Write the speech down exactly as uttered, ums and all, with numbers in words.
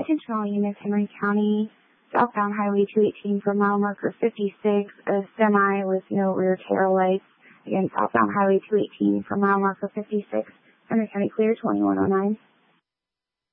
Attention all units, Henry County, southbound Highway two eighteen for mile marker fifty-six, a semi with no rear tail lights. Again, southbound Highway two eighteen for mile marker fifty-six, Henry County clear, twenty-one oh nine.